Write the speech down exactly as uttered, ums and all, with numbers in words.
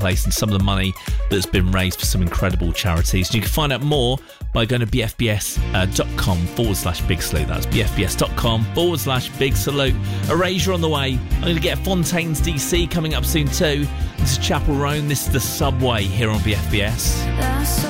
place and some of the money that's been raised for some incredible charities. And you can find out more by going to bfbs.com forward slash big salute. That's bfbs.com forward slash big salute. Erasure on the way. I'm going to get Fontaine's D C coming up soon too. This is Chapel Roan. This is The Subway here on B F B S.